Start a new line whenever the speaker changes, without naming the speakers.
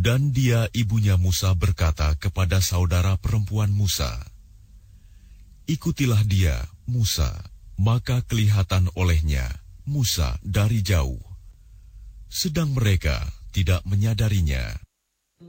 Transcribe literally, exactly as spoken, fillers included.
Dan dia ibunya Musa berkata kepada saudara perempuan Musa, "Ikutilah dia, Musa." Maka kelihatan olehnya Musa dari jauh, sedang mereka tidak menyadarinya.